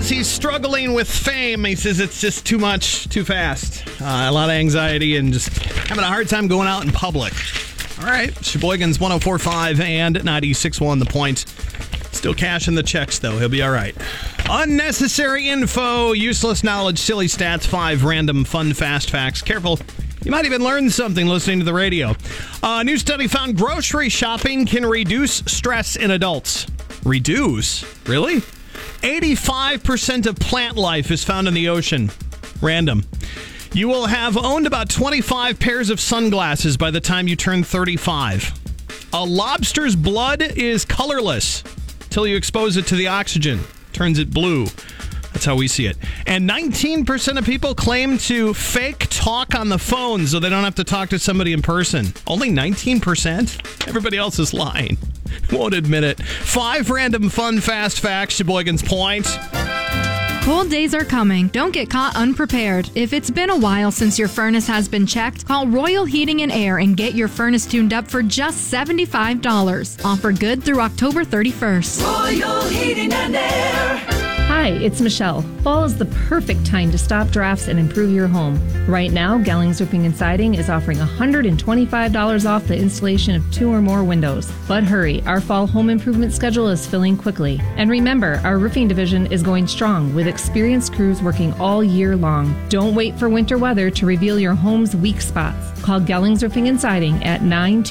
he's struggling with fame. He says it's just too much, too fast. A lot of anxiety and just having a hard time going out in public. All right, Sheboygan's 104.5 and 96.1 The Point. Still cashing the checks, though. He'll be all right. Unnecessary info, useless knowledge, silly stats, 5 random fun fast facts. Careful. You might even learn something listening to the radio. A new study found grocery shopping can reduce stress in adults. Reduce? Really? 85% of plant life is found in the ocean. Random. You will have owned about 25 pairs of sunglasses by the time you turn 35. A lobster's blood is colorless until you expose it to the oxygen. Turns it blue. That's how we see it. And 19% of people claim to fake talk on the phone so they don't have to talk to somebody in person. Only 19%? Everybody else is lying. Won't admit it. 5 random fun fast facts, Sheboygan's Point. Cold days are coming. Don't get caught unprepared. If it's been a while since your furnace has been checked, call Royal Heating and Air and get your furnace tuned up for just $75. Offer good through October 31st. Royal Heating and Air. Hi, it's Michelle. Fall is the perfect time to stop drafts and improve your home. Right now, Gellings Roofing and Siding is offering $125 off the installation of 2 or more windows. But hurry, our fall home improvement schedule is filling quickly. And remember, our roofing division is going strong with experienced crews working all year long. Don't wait for winter weather to reveal your home's weak spots. Call Gellings Roofing and Siding at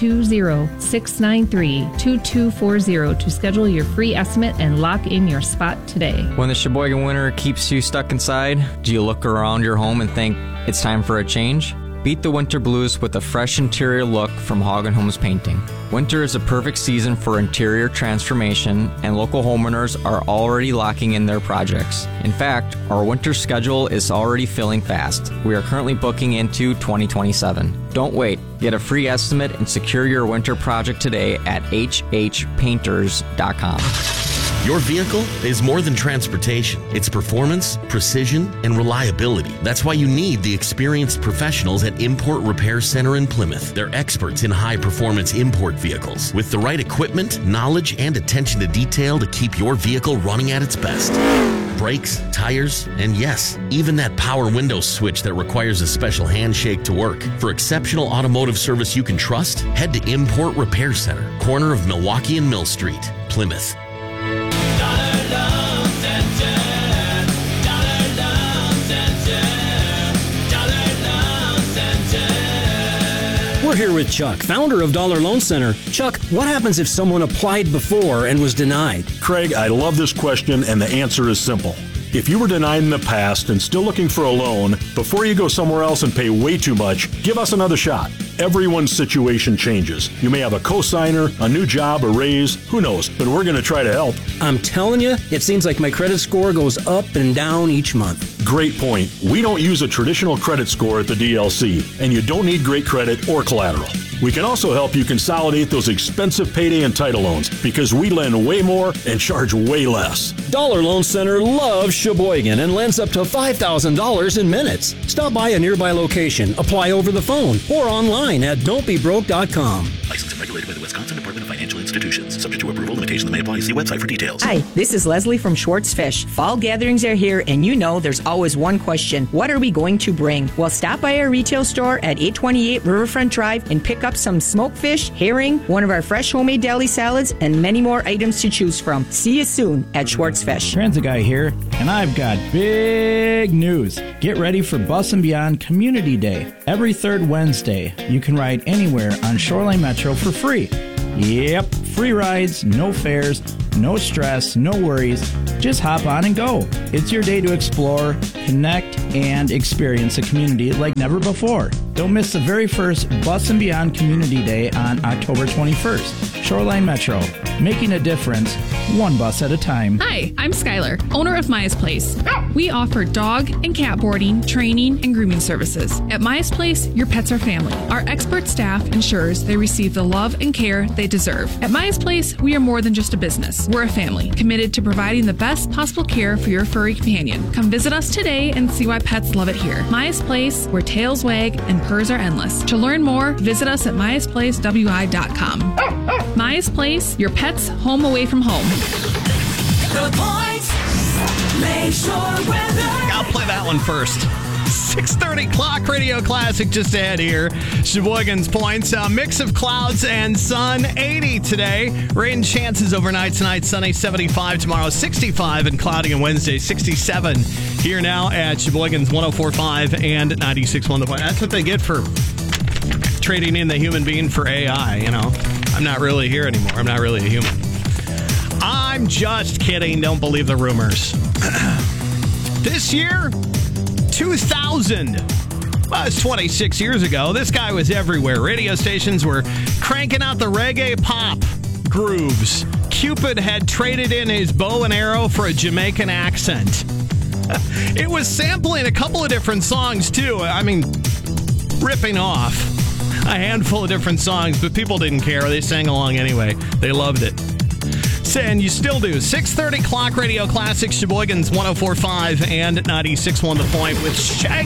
920-693-2240 to schedule your free estimate and lock in your spot today. When the Sheboygan winter keeps you stuck inside, do you look around your home and think it's time for a change? Beat the winter blues with a fresh interior look from Hagen Homes Painting. Winter is a perfect season for interior transformation, and local homeowners are already locking in their projects. In fact, our winter schedule is already filling fast. We are currently booking into 2027. Don't wait. Get a free estimate and secure your winter project today at hhpainters.com. Your vehicle is more than transportation. It's performance, precision, and reliability. That's why you need the experienced professionals at Import Repair Center in Plymouth. They're experts in high-performance import vehicles with the right equipment, knowledge, and attention to detail to keep your vehicle running at its best. Brakes, tires, and yes, even that power window switch that requires a special handshake to work. For exceptional automotive service you can trust, head to Import Repair Center, corner of Milwaukee and Mill Street, Plymouth. We're here with Chuck, founder of Dollar Loan Center. Chuck, what happens if someone applied before and was denied? Craig, I love this question, and the answer is simple. If you were denied in the past and still looking for a loan, before you go somewhere else and pay way too much, give us another shot. Everyone's situation changes. You may have a cosigner, a new job, a raise, who knows, but we're going to try to help. I'm telling you, it seems like my credit score goes up and down each month. Great point. We don't use a traditional credit score at the DLC, and you don't need great credit or collateral. We can also help you consolidate those expensive payday and title loans because we lend way more and charge way less. Dollar Loan Center loves Sheboygan and lends up to $5,000 in minutes. Stop by a nearby location, apply over the phone, or online at don'tbebroke.com. Licensed and regulated by the Wisconsin Department of Financial Institutions. Subject to approval, limitations may apply. See website for details. Hi, this is Leslie from Schwartz Fish. Fall gatherings are here, and you know there's always one question. What are we going to bring? Well, stop by our retail store at 828 Riverfront Drive and pick up some smoked fish, herring, one of our fresh homemade deli salads, and many more items to choose from. See you soon at Schwartz Fish. Transit Guy here, and I've got big news. Get ready for Bus and Beyond Community Day. Every third Wednesday, you can ride anywhere on Shoreline Metro for free. Yep, free rides, no fares, no stress, no worries. Just hop on and go. It's your day to explore, connect, and experience a community like never before. Don't miss the very first Bus and Beyond Community Day on October 21st. Shoreline Metro, making a difference, one bus at a time. Hi, I'm Skylar, owner of Maya's Place. We offer dog and cat boarding, training, and grooming services. At Maya's Place, your pets are family. Our expert staff ensures they receive the love and care they deserve. At Maya's Place, we are more than just a business. We're a family, committed to providing the best possible care for your furry companion. Come visit us today and see why pets love it here. Maya's Place, where tails wag and purrs are endless. To learn more, visit us at mayasplacewi.com. Maya's Place, your pet's home away from home. The Point. Lakeshore weather. I'll play that one first. 6:30 clock radio classic just ahead here. Sheboygan's Points. A mix of clouds and sun. 80 today. Rain chances overnight tonight. Sunny 75 tomorrow. 65 and cloudy on Wednesday. 67 here now at Sheboygan's 104.5 and 96.1 The Point. That's what they get for trading in the human being for AI, you know. I'm not really here anymore. I'm not really a human. I'm just kidding. Don't believe the rumors. This year, 2000. Well, it's 26 years ago. This guy was everywhere. Radio stations were cranking out the reggae pop grooves. Cupid had traded in his bow and arrow for a Jamaican accent. It was sampling a couple of different songs, too. I mean, ripping off a handful of different songs, but people didn't care. They sang along anyway. They loved it. And you still do. 6:30 clock radio classics, Sheboygan's 104.5 and 96.1 The Point with Shaggy.